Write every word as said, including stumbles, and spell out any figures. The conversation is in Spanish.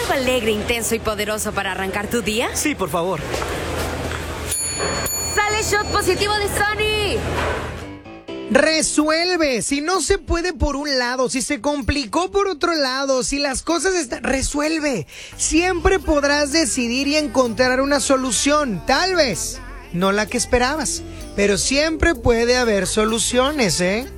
algo alegre, intenso y poderoso para arrancar tu día? Sí, por favor. ¡Sale shot positivo de Sony! Resuelve. Si no se puede por un lado, si se complicó por otro lado, si las cosas están... Resuelve. Siempre podrás decidir y encontrar una solución. Tal vez no la que esperabas, pero siempre puede haber soluciones, ¿eh?